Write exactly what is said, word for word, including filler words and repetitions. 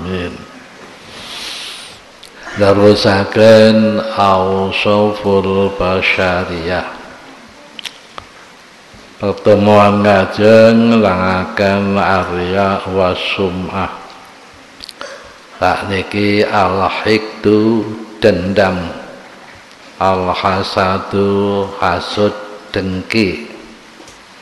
amin. Darusaken Ausoful Basyariyah. Pertemuan ngajeng langaken Arya Wasum'ah. Sakniki al-hikdu dendam, al-hasadu hasud dengki,